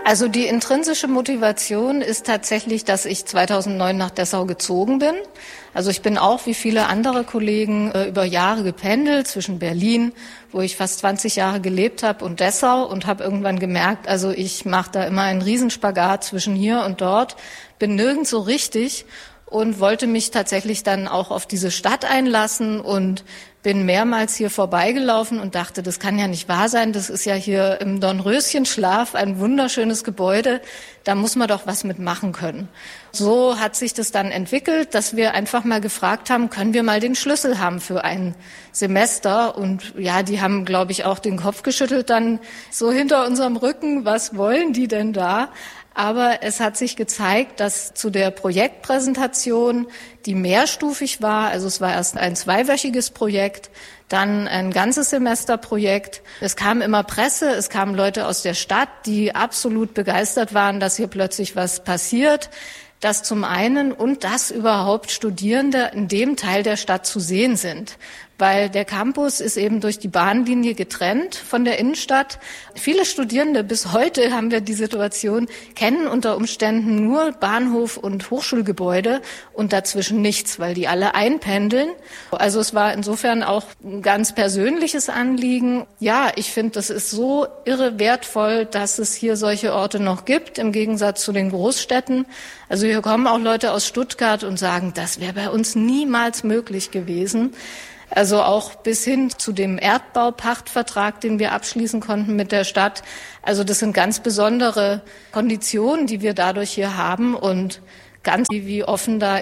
Also die intrinsische Motivation ist tatsächlich, dass ich 2009 nach Dessau gezogen bin. Also ich bin auch wie viele andere Kollegen über Jahre gependelt zwischen Berlin, wo ich fast 20 Jahre gelebt habe, und Dessau, und habe irgendwann gemerkt, also ich mache da immer einen Riesenspagat zwischen hier und dort, bin nirgends so richtig und wollte mich tatsächlich dann auch auf diese Stadt einlassen und bin mehrmals hier vorbeigelaufen und dachte, das kann ja nicht wahr sein, das ist ja hier im Dornröschenschlaf ein wunderschönes Gebäude, da muss man doch was mitmachen können. So hat sich das dann entwickelt, dass wir einfach mal gefragt haben, können wir mal den Schlüssel haben für ein Semester? Und ja, die haben, glaube ich, auch den Kopf geschüttelt dann so hinter unserem Rücken, was wollen die denn da? Aber es hat sich gezeigt, dass zu der Projektpräsentation, die mehrstufig war, also es war erst ein 2-wöchiges Projekt, dann ein ganzes Semesterprojekt. Es kam immer Presse, es kamen Leute aus der Stadt, die absolut begeistert waren, dass hier plötzlich was passiert. Das zum einen, und dass überhaupt Studierende in dem Teil der Stadt zu sehen sind. Weil der Campus ist eben durch die Bahnlinie getrennt von der Innenstadt. Viele Studierende, bis heute haben wir die Situation, kennen unter Umständen nur Bahnhof und Hochschulgebäude und dazwischen nichts, weil die alle einpendeln. Also es war insofern auch ein ganz persönliches Anliegen. Ja, ich finde, das ist so irre wertvoll, dass es hier solche Orte noch gibt, im Gegensatz zu den Großstädten. Also hier kommen auch Leute aus Stuttgart und sagen, das wäre bei uns niemals möglich gewesen. Also auch bis hin zu dem Erdbaupachtvertrag, den wir abschließen konnten mit der Stadt. Also das sind ganz besondere Konditionen, die wir dadurch hier haben, und ganz wie offen da